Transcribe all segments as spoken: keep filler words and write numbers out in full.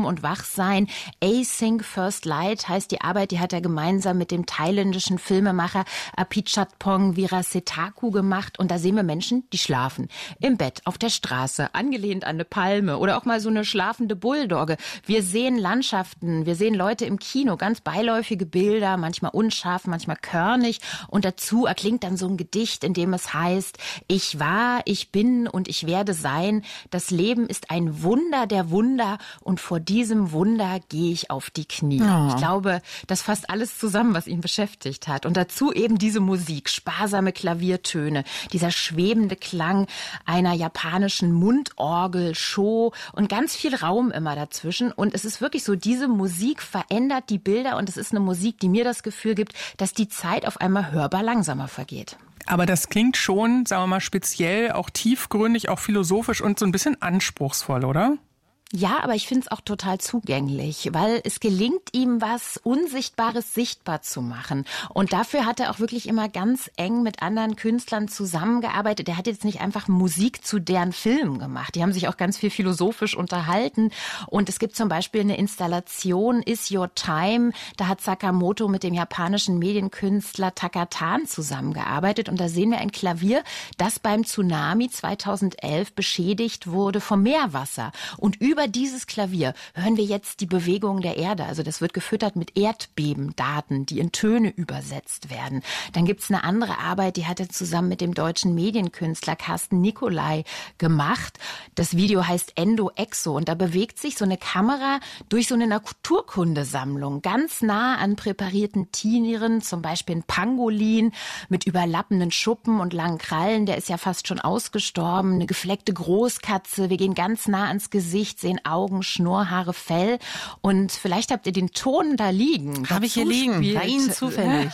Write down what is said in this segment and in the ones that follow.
Träumen und Wachsein. Async First Light heißt die Arbeit, die hat er gemeinsam mit dem thailändischen Filmemacher Apichatpong Virasetaku gemacht. Und da sehen wir Menschen, die schlafen. Im Bett, auf der Straße, angelehnt an eine Palme oder auch mal so eine schlafende Bulldogge. Wir sehen Landschaften, wir sehen Leute im Kino, ganz beiläufige Bilder, manchmal unscharf, manchmal körnig. Und dazu erklingt dann so ein Gedicht, in dem es heißt, ich war, ich bin und ich werde sein. Das Leben ist ein Wunder der Wunder und vor diesem Wunder gehe ich auf die Knie. Oh. Ich glaube, das fasst alles zusammen, was ihn beschäftigt hat. Und dazu eben diese Musik, sparsame Klaviertöne, dieser schwebende Klang einer japanischen Mundorgel, Show und ganz viel Raum immer dazwischen. Und es ist wirklich so, diese Musik verändert die Bilder und es ist eine Musik, die mir das Gefühl gibt, dass die Zeit auf einmal hörbar langsamer vergeht. Aber das klingt schon, sagen wir mal, speziell, auch tiefgründig, auch philosophisch und so ein bisschen anspruchsvoll, oder? Ja, aber ich finde es auch total zugänglich, weil es gelingt ihm, was Unsichtbares sichtbar zu machen. Und dafür hat er auch wirklich immer ganz eng mit anderen Künstlern zusammengearbeitet. Er hat jetzt nicht einfach Musik zu deren Filmen gemacht. Die haben sich auch ganz viel philosophisch unterhalten. Und es gibt zum Beispiel eine Installation, Is Your Time? Da hat Sakamoto mit dem japanischen Medienkünstler Takatan zusammengearbeitet. Und da sehen wir ein Klavier, das beim Tsunami zweitausendelf beschädigt wurde vom Meerwasser. Und über dieses Klavier hören wir jetzt die Bewegung der Erde. Also das wird gefüttert mit Erdbebendaten, die in Töne übersetzt werden. Dann gibt's eine andere Arbeit, die hat er zusammen mit dem deutschen Medienkünstler Carsten Nicolai gemacht. Das Video heißt Endo Exo und da bewegt sich so eine Kamera durch so eine Naturkundesammlung ganz nah an präparierten Tieren, zum Beispiel ein Pangolin mit überlappenden Schuppen und langen Krallen, der ist ja fast schon ausgestorben, eine gefleckte Großkatze, wir gehen ganz nah ans Gesicht, sehen Augen, Schnurrhaare, Fell. Und vielleicht habt ihr den Ton da liegen. Habe ich hier liegen, bei Ihnen zufällig.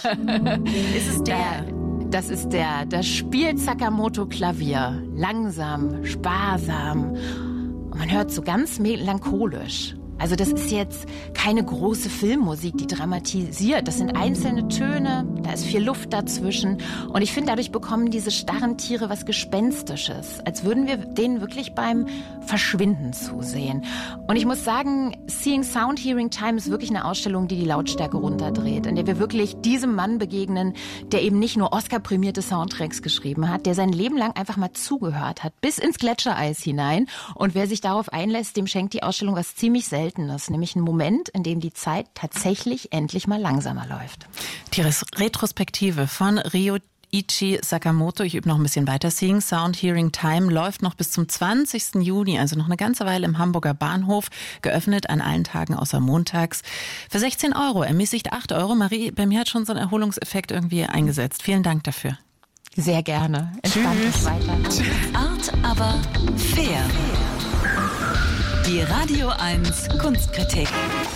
Ist es der? Das ist der. Das spielt Sakamoto Klavier. Langsam, sparsam. Und man hört so ganz melancholisch. Also das ist jetzt keine große Filmmusik, die dramatisiert. Das sind einzelne Töne, da ist viel Luft dazwischen. Und ich finde, dadurch bekommen diese starren Tiere was Gespenstisches. Als würden wir denen wirklich beim Verschwinden zusehen. Und ich muss sagen, Seeing Sound, Hearing Time ist wirklich eine Ausstellung, die die Lautstärke runterdreht. In der wir wirklich diesem Mann begegnen, der eben nicht nur Oscar-prämierte Soundtracks geschrieben hat, der sein Leben lang einfach mal zugehört hat, bis ins Gletschereis hinein. Und wer sich darauf einlässt, dem schenkt die Ausstellung was ziemlich seltenes. Nämlich ein Moment, in dem die Zeit tatsächlich endlich mal langsamer läuft. Die Retrospektive von Ryoichi Sakamoto, ich übe noch ein bisschen weiter, Seeing Sound, Hearing Time, läuft noch bis zum zwanzigsten Juni, also noch eine ganze Weile im Hamburger Bahnhof, geöffnet an allen Tagen außer montags. Für sechzehn Euro, ermäßigt acht Euro. Marie, bei mir hat schon so ein Erholungseffekt irgendwie eingesetzt. Vielen Dank dafür. Sehr gerne. Entspannt Tschüss. Weiter. Art, aber fair. Die Radio eins Kunstkritik.